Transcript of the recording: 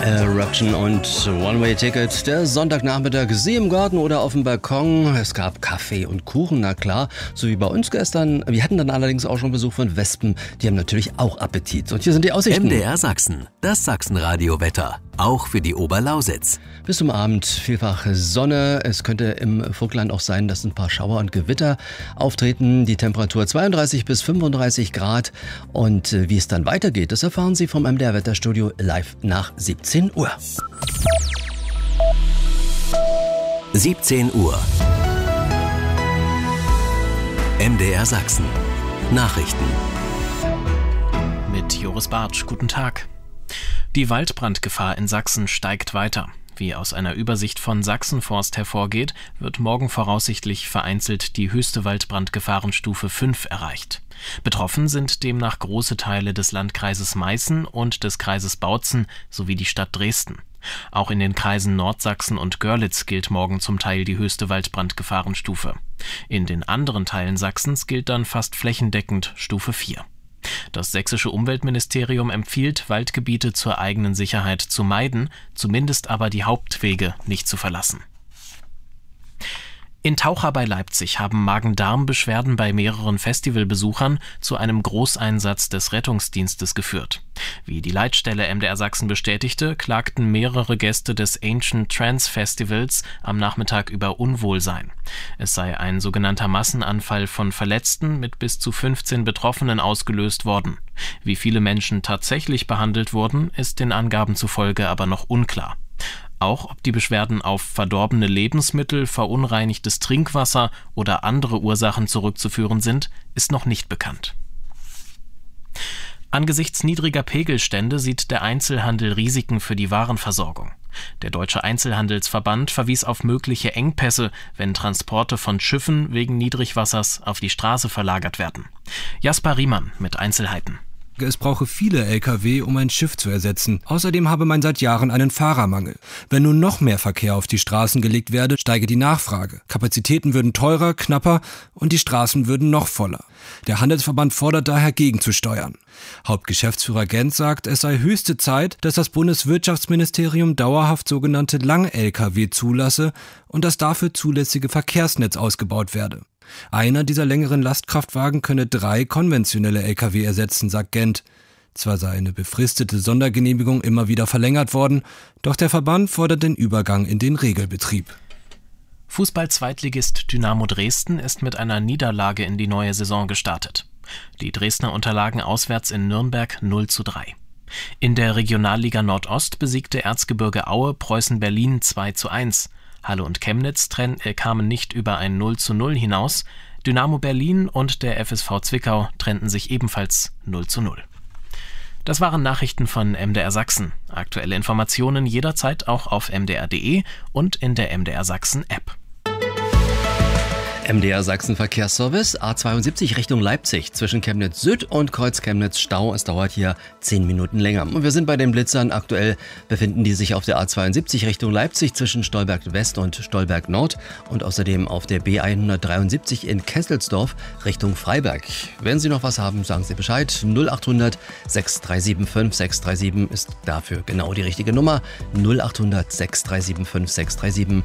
Eruption und One-Way-Ticket. Der Sonntagnachmittag, Sie im Garten oder auf dem Balkon. Es gab Kaffee und Kuchen, na klar, so wie bei uns gestern. Wir hatten dann allerdings auch schon Besuch von Wespen. Die haben natürlich auch Appetit. Und hier sind die Aussichten. MDR Sachsen, das Sachsenradio-Wetter. Auch für die Oberlausitz. Bis zum Abend vielfach Sonne. Es könnte im Vogtland auch sein, dass ein paar Schauer und Gewitter auftreten. Die Temperatur 32 bis 35 Grad. Und wie es dann weitergeht, das erfahren Sie vom MDR Wetterstudio live nach 17 Uhr. 17 Uhr. MDR Sachsen. Nachrichten. Mit Joris Bartsch, guten Tag. Die Waldbrandgefahr in Sachsen steigt weiter. Wie aus einer Übersicht von Sachsenforst hervorgeht, wird morgen voraussichtlich vereinzelt die höchste Waldbrandgefahrenstufe 5 erreicht. Betroffen sind demnach große Teile des Landkreises Meißen und des Kreises Bautzen sowie die Stadt Dresden. Auch in den Kreisen Nordsachsen und Görlitz gilt morgen zum Teil die höchste Waldbrandgefahrenstufe. In den anderen Teilen Sachsens gilt dann fast flächendeckend Stufe 4. Das sächsische Umweltministerium empfiehlt, Waldgebiete zur eigenen Sicherheit zu meiden, zumindest aber die Hauptwege nicht zu verlassen. In Taucha bei Leipzig haben Magen-Darm-Beschwerden bei mehreren Festivalbesuchern zu einem Großeinsatz des Rettungsdienstes geführt. Wie die Leitstelle MDR Sachsen bestätigte, klagten mehrere Gäste des Ancient Trance Festivals am Nachmittag über Unwohlsein. Es sei ein sogenannter Massenanfall von Verletzten mit bis zu 15 Betroffenen ausgelöst worden. Wie viele Menschen tatsächlich behandelt wurden, ist den Angaben zufolge aber noch unklar. Auch ob die Beschwerden auf verdorbene Lebensmittel, verunreinigtes Trinkwasser oder andere Ursachen zurückzuführen sind, ist noch nicht bekannt. Angesichts niedriger Pegelstände sieht der Einzelhandel Risiken für die Warenversorgung. Der Deutsche Einzelhandelsverband verwies auf mögliche Engpässe, wenn Transporte von Schiffen wegen Niedrigwassers auf die Straße verlagert werden. Jasper Riemann mit Einzelheiten. Es brauche viele Lkw, um ein Schiff zu ersetzen. Außerdem habe man seit Jahren einen Fahrermangel. Wenn nun noch mehr Verkehr auf die Straßen gelegt werde, steige die Nachfrage. Kapazitäten würden teurer, knapper und die Straßen würden noch voller. Der Handelsverband fordert daher gegenzusteuern. Hauptgeschäftsführer Gent sagt, es sei höchste Zeit, dass das Bundeswirtschaftsministerium dauerhaft sogenannte Lang-Lkw zulasse und das dafür zulässige Verkehrsnetz ausgebaut werde. Einer dieser längeren Lastkraftwagen könne 3 konventionelle Lkw ersetzen, sagt Gent. Zwar sei eine befristete Sondergenehmigung immer wieder verlängert worden, doch der Verband fordert den Übergang in den Regelbetrieb. Fußball-Zweitligist Dynamo Dresden ist mit einer Niederlage in die neue Saison gestartet. Die Dresdner unterlagen auswärts in Nürnberg 0:3. In der Regionalliga Nordost besiegte Erzgebirge Aue Preußen Berlin 2:1. Halle und Chemnitz kamen nicht über ein 0:0 hinaus. Dynamo Berlin und der FSV Zwickau trennten sich ebenfalls 0:0. Das waren Nachrichten von MDR Sachsen. Aktuelle Informationen jederzeit auch auf mdr.de und in der MDR Sachsen App. MDR Sachsen Verkehrsservice, A72 Richtung Leipzig, zwischen Chemnitz Süd und Kreuz Chemnitz Stau. Es dauert hier 10 Minuten länger. Und wir sind bei den Blitzern. Aktuell befinden die sich auf der A72 Richtung Leipzig zwischen Stolberg West und Stolberg Nord und außerdem auf der B173 in Kesselsdorf Richtung Freiberg. Wenn Sie noch was haben, sagen Sie Bescheid. 0800 6375 637 ist dafür genau die richtige Nummer. 0800 6375 637.